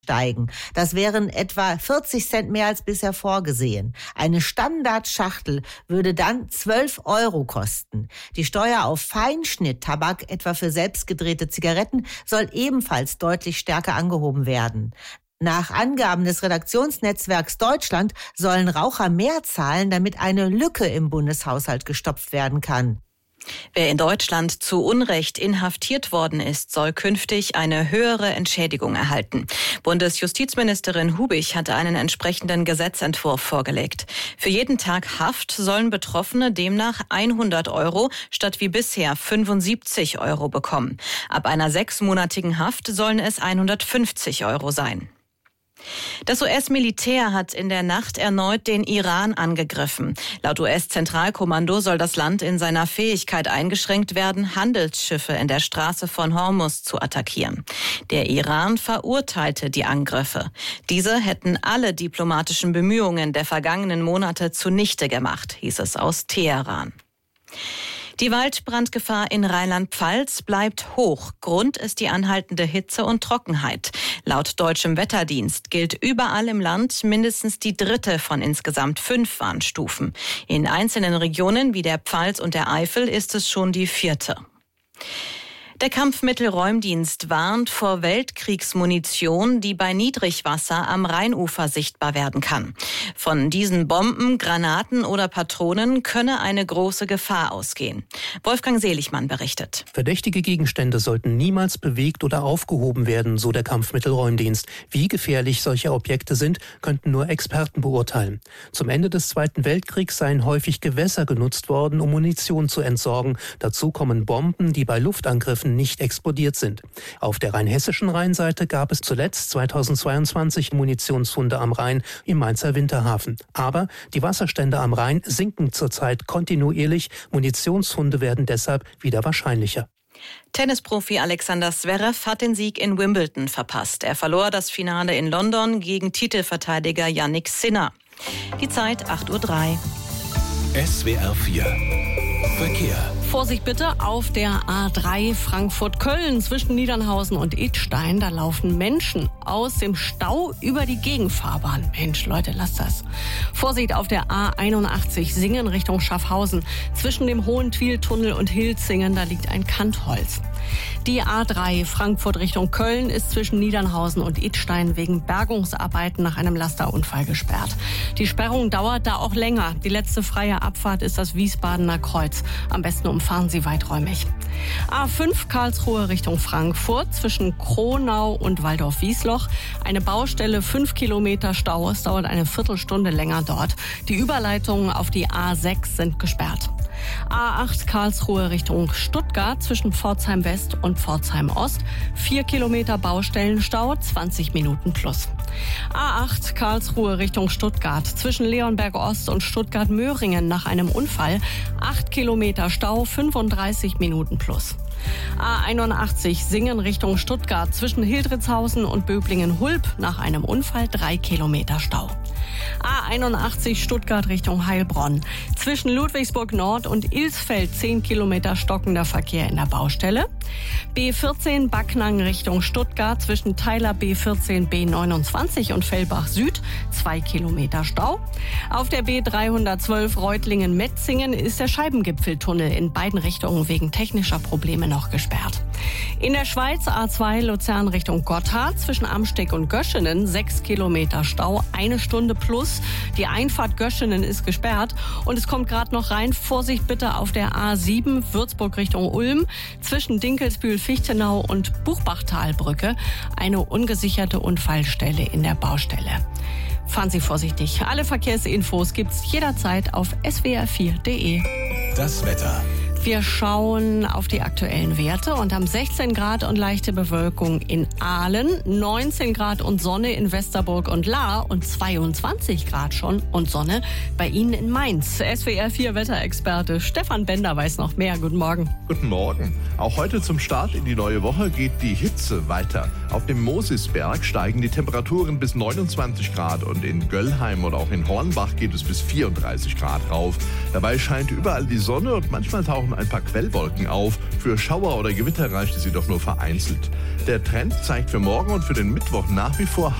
steigen. Das wären etwa 40 Cent mehr als bisher vorgesehen. Eine Standardschachtel würde dann 12 € kosten. Die Steuer auf Feinschnitt-Tabak, etwa für selbstgedrehte Zigaretten, soll ebenfalls deutlich stärker angehoben werden. Nach Angaben des Redaktionsnetzwerks Deutschland sollen Raucher mehr zahlen, damit eine Lücke im Bundeshaushalt gestopft werden kann. Wer in Deutschland zu Unrecht inhaftiert worden ist, soll künftig eine höhere Entschädigung erhalten. Bundesjustizministerin Hubich hatte einen entsprechenden Gesetzentwurf vorgelegt. Für jeden Tag Haft sollen Betroffene demnach 100 € statt wie bisher 75 € bekommen. Ab einer 6-monatigen Haft sollen es 150 € sein. Das US-Militär hat in der Nacht erneut den Iran angegriffen. Laut US-Zentralkommando soll das Land in seiner Fähigkeit eingeschränkt werden, Handelsschiffe in der Straße von Hormuz zu attackieren. Der Iran verurteilte die Angriffe. Diese hätten alle diplomatischen Bemühungen der vergangenen Monate zunichte gemacht, hieß es aus Teheran. Die Waldbrandgefahr in Rheinland-Pfalz bleibt hoch. Grund ist die anhaltende Hitze und Trockenheit. Laut deutschem Wetterdienst gilt überall im Land mindestens die 3. von insgesamt 5 Warnstufen. In einzelnen Regionen wie der Pfalz und der Eifel ist es schon die 4. Der Kampfmittelräumdienst warnt vor Weltkriegsmunition, die bei Niedrigwasser am Rheinufer sichtbar werden kann. Von diesen Bomben, Granaten oder Patronen könne eine große Gefahr ausgehen. Wolfgang Seligmann berichtet. Verdächtige Gegenstände sollten niemals bewegt oder aufgehoben werden, so der Kampfmittelräumdienst. Wie gefährlich solche Objekte sind, könnten nur Experten beurteilen. Zum Ende des Zweiten Weltkriegs seien häufig Gewässer genutzt worden, um Munition zu entsorgen. Dazu kommen Bomben, die bei Luftangriffen nicht explodiert sind. Auf der rheinhessischen Rheinseite gab es zuletzt 2022 Munitionsfunde am Rhein im Mainzer Winterhafen. Aber die Wasserstände am Rhein sinken zurzeit kontinuierlich. Munitionsfunde werden deshalb wieder wahrscheinlicher. Tennisprofi Alexander Zverev hat den Sieg in Wimbledon verpasst. Er verlor das Finale in London gegen Titelverteidiger Jannik Sinner. Die Zeit 8:03 Uhr. SWR 4 Verkehr. Vorsicht bitte auf der A3 Frankfurt-Köln zwischen Niedernhausen und Idstein. Da laufen Menschen aus dem Stau über die Gegenfahrbahn. Mensch, Leute, lasst das. Vorsicht auf der A81 Singen Richtung Schaffhausen. Zwischen dem Hohentwiel-Tunnel und Hilzingen, da liegt ein Kantholz. Die A3 Frankfurt Richtung Köln ist zwischen Niedernhausen und Idstein wegen Bergungsarbeiten nach einem Lasterunfall gesperrt. Die Sperrung dauert da auch länger. Die letzte freie Abfahrt ist das Wiesbadener Kreuz. Am besten umfahren Sie weiträumig. A5 Karlsruhe Richtung Frankfurt zwischen Kronau und Waldorf-Wiesloch. Eine Baustelle, 5 Kilometer Stau. Es dauert eine Viertelstunde länger dort. Die Überleitungen auf die A6 sind gesperrt. A8 Karlsruhe Richtung Stuttgart zwischen Pforzheim West und Pforzheim Ost. 4 Kilometer Baustellenstau, 20 Minuten plus. A8 Karlsruhe Richtung Stuttgart zwischen Leonberg Ost und Stuttgart-Möhringen nach einem Unfall. 8 Kilometer Stau, 35 Minuten plus. A81 Singen Richtung Stuttgart zwischen Hildritzhausen und Böblingen-Hulb nach einem Unfall 3 Kilometer Stau. A81 Stuttgart Richtung Heilbronn zwischen Ludwigsburg Nord und Ilsfeld 10 Kilometer stockender Verkehr in der Baustelle. B14 Backnang Richtung Stuttgart zwischen Teiler B14 B29 und Fellbach Süd 2 Kilometer Stau. Auf der B312 Reutlingen-Metzingen ist der Scheibengipfeltunnel in beiden Richtungen wegen technischer Probleme noch gesperrt. In der Schweiz A2 Luzern Richtung Gotthard zwischen Amsteg und Göschenen 6 Kilometer Stau, 1 Stunde plus. Die Einfahrt Göschenen ist gesperrt und es kommt gerade noch rein. Vorsicht bitte auf der A7 Würzburg Richtung Ulm zwischen Dinkelsbühl-Fichtenau und Buchbachtalbrücke. Eine ungesicherte Unfallstelle in der Baustelle. Fahren Sie vorsichtig. Alle Verkehrsinfos gibt's jederzeit auf swr4.de. Das Wetter. Wir schauen auf die aktuellen Werte und haben 16 Grad und leichte Bewölkung in Aalen, 19 Grad und Sonne in Westerburg und Lahr und 22 Grad schon und Sonne bei Ihnen in Mainz. SWR 4 Wetterexperte Stefan Bender weiß noch mehr. Guten Morgen. Guten Morgen. Auch heute zum Start in die neue Woche geht die Hitze weiter. Auf dem Mosisberg steigen die Temperaturen bis 29 Grad und in Göllheim oder auch in Hornbach geht es bis 34 Grad rauf. Dabei scheint überall die Sonne und manchmal tauchen tauchen ein paar Quellwolken auf. Für Schauer oder Gewitter reicht es jedoch nur vereinzelt. Der Trend zeigt für morgen und für den Mittwoch nach wie vor